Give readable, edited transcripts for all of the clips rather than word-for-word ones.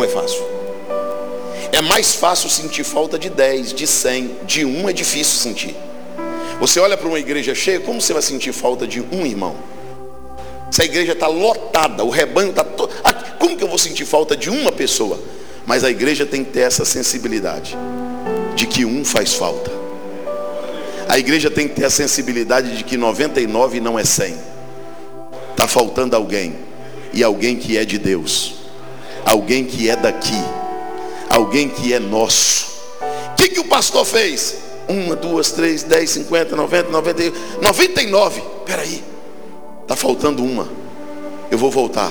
é fácil. É mais fácil sentir falta de 10, de 100, de um é difícil sentir. Você olha para uma igreja cheia, como você vai sentir falta de um irmão? Se a igreja está lotada, o rebanho está todo... Como que eu vou sentir falta de uma pessoa? Mas a igreja tem que ter essa sensibilidade de que um faz falta. A igreja tem que ter a sensibilidade de que 99 não é 100. Está faltando alguém. E alguém que é de Deus. Alguém que é daqui. Alguém que é nosso. O que o pastor fez? 1, 2, 3, 10, 50, 90, 91, 99. Peraí, está faltando uma. Eu vou voltar.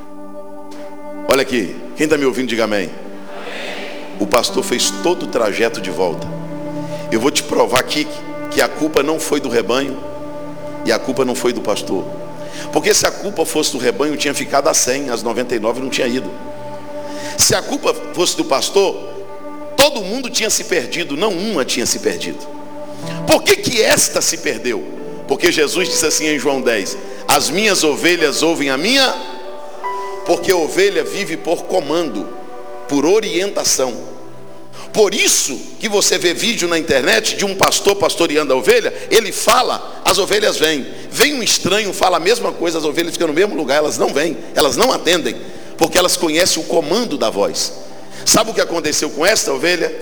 Olha aqui, quem está me ouvindo diga amém. O pastor fez todo o trajeto de volta. Eu vou te provar aqui que a culpa não foi do rebanho e a culpa não foi do pastor. Porque se a culpa fosse do rebanho, tinha ficado a 100, as 99 não tinha ido. Se a culpa fosse do pastor, todo mundo tinha se perdido, não uma tinha se perdido. Por que esta se perdeu? Porque Jesus disse assim em João 10: as minhas ovelhas ouvem a minha, porque a ovelha vive por comando, por orientação. Por isso que você vê vídeo na internet de um pastor pastoreando a ovelha, ele fala, as ovelhas vêm. Vem um estranho, fala a mesma coisa, as ovelhas ficam no mesmo lugar, elas não vêm, elas não atendem, porque elas conhecem o comando da voz. Sabe o que aconteceu com esta ovelha?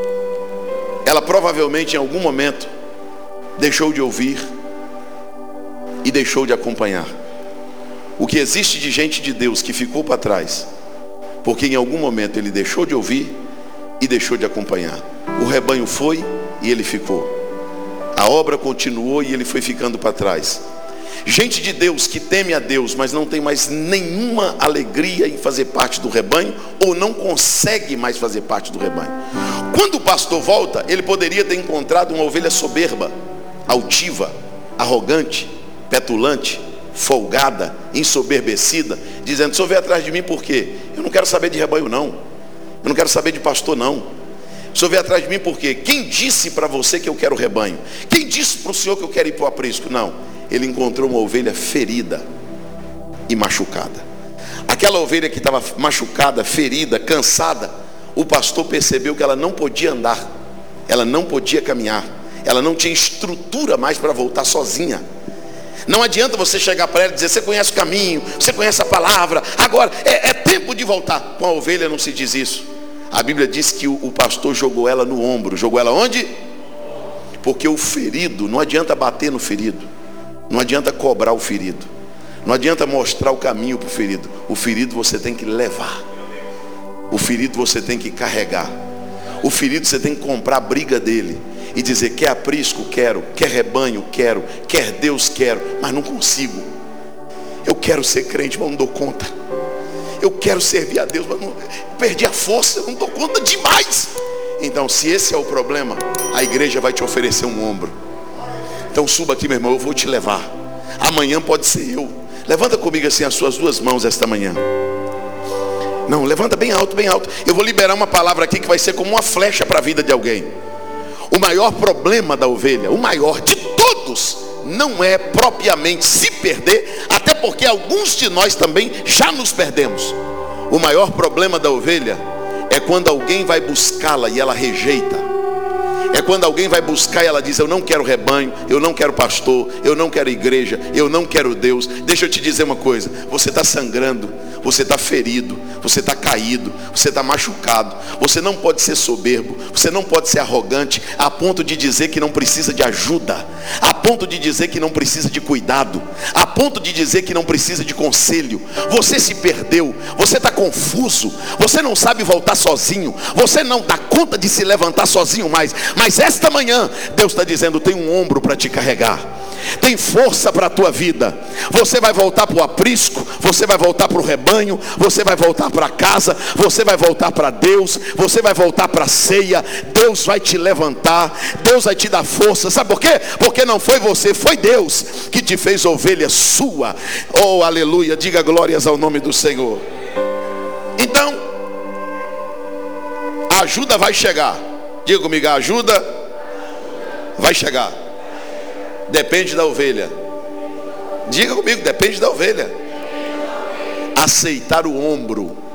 Ela provavelmente em algum momento deixou de ouvir e deixou de acompanhar. O que existe de gente de Deus que ficou para trás, porque em algum momento ele deixou de ouvir e deixou de acompanhar. O rebanho foi e ele ficou. A obra continuou e ele foi ficando para trás. Gente de Deus que teme a Deus, mas não tem mais nenhuma alegria em fazer parte do rebanho, ou não consegue mais fazer parte do rebanho. Quando o pastor volta, ele poderia ter encontrado uma ovelha soberba, altiva, arrogante, petulante, folgada, ensoberbecida, dizendo: o senhor veio atrás de mim por quê? Eu não quero saber de rebanho não. Eu não quero saber de pastor não. O senhor veio atrás de mim por quê? Quem disse para você que eu quero rebanho? Quem disse para o senhor que eu quero ir para o aprisco? Não. Ele encontrou uma ovelha ferida e machucada. Aquela ovelha que estava machucada, ferida, cansada, o pastor percebeu que ela não podia andar, ela não podia caminhar, ela não tinha estrutura mais para voltar sozinha. Não adianta você chegar para ela e dizer: você conhece o caminho, você conhece a palavra, agora é tempo de voltar. Com a ovelha não se diz isso. A Bíblia diz que o pastor jogou ela no ombro. Jogou ela onde? Porque o ferido, não adianta bater no ferido, não adianta cobrar o ferido, não adianta mostrar o caminho para o ferido. O ferido você tem que levar, o ferido você tem que carregar, o ferido você tem que comprar a briga dele e dizer: quer aprisco? Quero. Quer rebanho? Quero. Quer Deus? Quero. Mas não consigo. Eu quero ser crente, mas não dou conta. Eu quero servir a Deus, mas não, perdi a força, eu não dou conta demais. Então, se esse é o problema, a igreja vai te oferecer um ombro. Então suba aqui, meu irmão, eu vou te levar. Amanhã pode ser eu. Levanta comigo assim as suas duas mãos esta manhã. Não, levanta bem alto, bem alto. Eu vou liberar uma palavra aqui que vai ser como uma flecha para a vida de alguém. O maior problema da ovelha, o maior de todos, não é propriamente se perder, até porque alguns de nós também já nos perdemos. O maior problema da ovelha é quando alguém vai buscá-la e ela rejeita. É quando alguém vai buscar e ela diz: eu não quero rebanho, eu não quero pastor, eu não quero igreja, eu não quero Deus. Deixa eu te dizer uma coisa: você está sangrando, você está ferido, você está caído, você está machucado. Você não pode ser soberbo, você não pode ser arrogante a ponto de dizer que não precisa de ajuda, a ponto de dizer que não precisa de cuidado, a ponto de dizer que não precisa de conselho. Você se perdeu, você está confuso, você não sabe voltar sozinho, você não dá conta de se levantar sozinho mais. Mas esta manhã Deus está dizendo: tem um ombro para te carregar, tem força para a tua vida. Você vai voltar para o aprisco, você vai voltar para o rebanho, você vai voltar para casa, você vai voltar para Deus, você vai voltar para a ceia. Deus vai te levantar, Deus vai te dar força. Sabe por quê? Porque não foi você, foi Deus que te fez ovelha sua. Oh, aleluia, diga glórias ao nome do Senhor. Então, a ajuda vai chegar. Diga comigo: a ajuda vai chegar. Depende da ovelha. Diga comigo: depende da ovelha. Aceitar o ombro